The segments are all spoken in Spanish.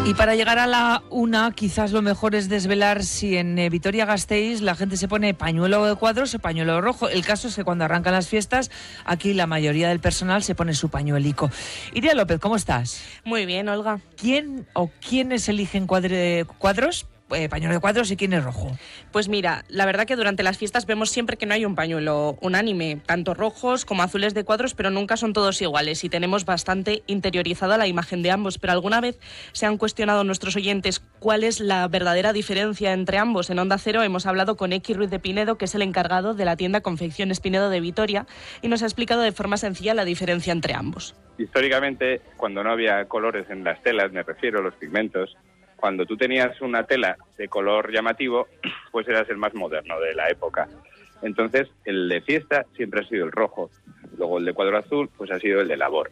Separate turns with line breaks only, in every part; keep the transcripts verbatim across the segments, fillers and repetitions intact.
Y para llegar a la una, quizás lo mejor es desvelar si en eh, Vitoria-Gasteiz la gente se pone pañuelo de cuadros o pañuelo rojo. El caso es que cuando arrancan las fiestas, aquí la mayoría del personal se pone su pañuelico. Iria López, ¿cómo estás?
Muy bien, Olga.
¿Quién o quiénes eligen cuadre, cuadros? Eh, pañuelo de cuadros y quién es rojo.
Pues mira, la verdad que durante las fiestas vemos siempre que no hay un pañuelo unánime, tanto rojos como azules de cuadros, pero nunca son todos iguales y tenemos bastante interiorizada la imagen de ambos. Pero alguna vez se han cuestionado nuestros oyentes cuál es la verdadera diferencia entre ambos. En Onda Cero hemos hablado con X Ruiz de Pinedo, que es el encargado de la tienda Confecciones Pinedo de Vitoria, y nos ha explicado de forma sencilla la diferencia entre ambos.
Históricamente, cuando no había colores en las telas, me refiero a los pigmentos, cuando tú tenías una tela de color llamativo, pues eras el más moderno de la época. Entonces, el de fiesta siempre ha sido el rojo. Luego el de cuadro azul, pues ha sido el de labor.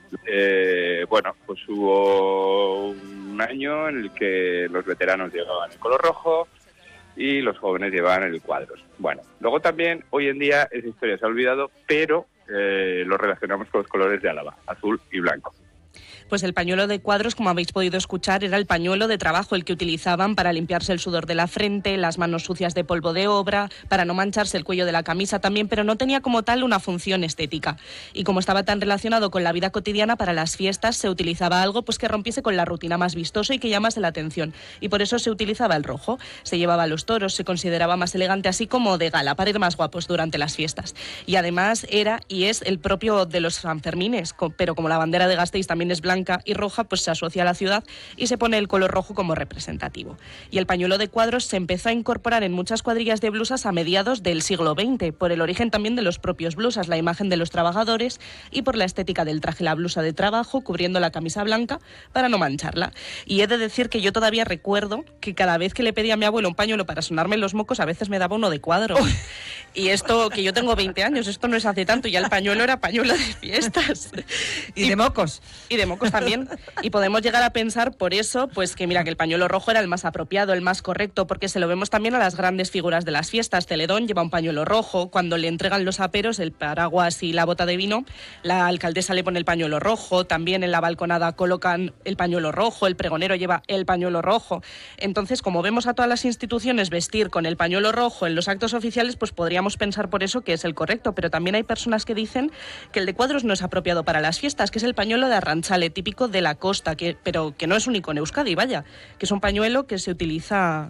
Eh, bueno, pues hubo un año en el que los veteranos llevaban el color rojo y los jóvenes llevaban el cuadros. Bueno, luego también, hoy en día, esa historia se ha olvidado, pero eh, lo relacionamos con los colores de Álava, azul y blanco.
Pues el pañuelo de cuadros, como habéis podido escuchar, era el pañuelo de trabajo, el que utilizaban para limpiarse el sudor de la frente, las manos sucias de polvo de obra, para no mancharse el cuello de la camisa también, pero no tenía como tal una función estética. Y como estaba tan relacionado con la vida cotidiana, para las fiestas se utilizaba algo pues que rompiese con la rutina más vistoso y que llamase la atención. Y por eso se utilizaba el rojo. Se llevaba a los toros, se consideraba más elegante, así como de gala, para ir más guapos durante las fiestas. Y además era y es el propio de los Sanfermines, pero como la bandera de Gasteiz también es blanca y roja, pues se asocia a la ciudad y se pone el color rojo como representativo. Y el pañuelo de cuadros se empezó a incorporar en muchas cuadrillas de blusas a mediados del siglo veinte, por el origen también de los propios blusas, la imagen de los trabajadores y por la estética del traje, la blusa de trabajo cubriendo la camisa blanca para no mancharla. Y he de decir que yo todavía recuerdo que cada vez que le pedía a mi abuelo un pañuelo para sonarme los mocos, a veces me daba uno de cuadro. Y esto, que yo tengo veinte años, esto no es hace tanto, ya el pañuelo era pañuelo de fiestas.
Y, y de mocos.
Y de mocos también. Y podemos llegar a pensar por eso, pues que mira, que el pañuelo rojo era el más apropiado, el más correcto, porque se lo vemos también a las grandes figuras de las fiestas. Celedón lleva un pañuelo rojo, cuando le entregan los aperos, el paraguas y la bota de vino, la alcaldesa le pone el pañuelo rojo, también en la balconada colocan el pañuelo rojo, el pregonero lleva el pañuelo rojo. Entonces, como vemos a todas las instituciones vestir con el pañuelo rojo en los actos oficiales, pues podríamos pensar por eso que es el correcto, pero también hay personas que dicen que el de cuadros no es apropiado para las fiestas, que es el pañuelo de Arranchale, típico de la costa, que, pero que no es único en Euskadi, vaya, que es un pañuelo que se utiliza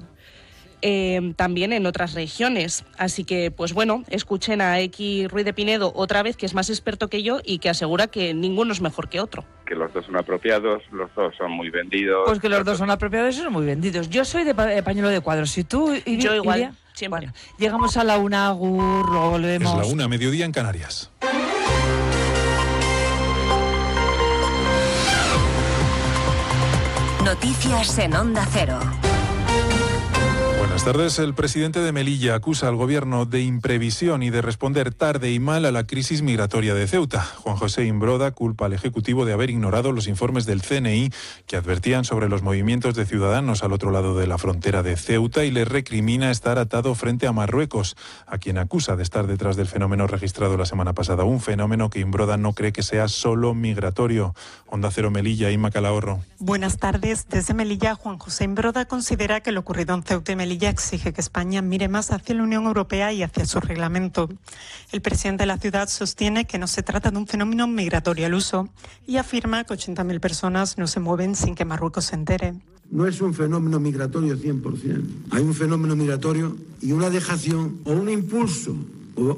eh, también en otras regiones. Así que, pues bueno, escuchen a X Ruiz de Pinedo otra vez, que es más experto que yo y que asegura que ninguno es mejor que otro.
Que los dos son apropiados, los dos son muy vendidos.
Pues que los dos son apropiados y son muy vendidos. Yo soy de, pa de pañuelo de cuadros, ¿y tú? ¿Y
yo igual,
Iria?
Siempre.
Bueno, llegamos a la una, Agur, luego volvemos.
Es la una, mediodía en Canarias.
Noticias en Onda Cero.
Buenas tardes. El presidente de Melilla acusa al gobierno de imprevisión y de responder tarde y mal a la crisis migratoria de Ceuta. Juan José Imbroda culpa al Ejecutivo de haber ignorado los informes del C N I que advertían sobre los movimientos de ciudadanos al otro lado de la frontera de Ceuta y le recrimina estar atado frente a Marruecos, a quien acusa de estar detrás del fenómeno registrado la semana pasada. Un fenómeno que Imbroda no cree que sea solo migratorio. Onda Cero Melilla, Inma Calahorro.
Buenas tardes. Desde Melilla, Juan José Imbroda considera que lo ocurrido en Ceuta y Melilla exige que España mire más hacia la Unión Europea y hacia su reglamento. El presidente de la ciudad sostiene que no se trata de un fenómeno migratorio al uso y afirma que ochenta mil personas no se mueven sin que Marruecos se entere.
No es un fenómeno migratorio cien por ciento. Hay un fenómeno migratorio y una dejación o un impulso